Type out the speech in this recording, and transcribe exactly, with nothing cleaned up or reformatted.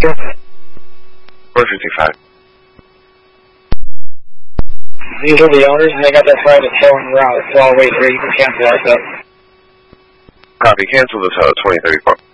four fifty-five. These are the owners, and they got their private towing route, so I'll wait here. You can cancel that stuff. Copy. Cancel the tow, twenty thirty-four.